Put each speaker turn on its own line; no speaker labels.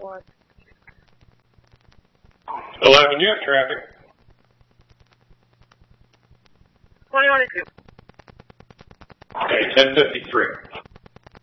11, you have traffic.
21 and 2.
Okay, 1053.